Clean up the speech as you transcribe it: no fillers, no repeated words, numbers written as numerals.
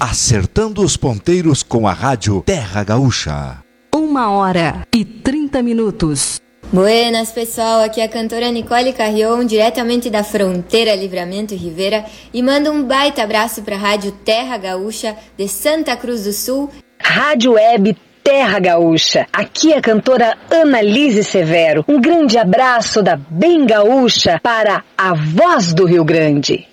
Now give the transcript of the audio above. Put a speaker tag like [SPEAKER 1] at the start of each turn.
[SPEAKER 1] acertando os ponteiros com a rádio Terra Gaúcha.
[SPEAKER 2] 1h30.
[SPEAKER 3] Buenas, pessoal, aqui é a cantora Nicole Carrion, diretamente da fronteira Livramento e Rivera, e manda um baita abraço para a rádio Terra Gaúcha de Santa Cruz do Sul.
[SPEAKER 4] Rádio Web Terra Gaúcha, aqui é a cantora Annalise Severo. Um grande abraço da Bem Gaúcha para a Voz do Rio Grande.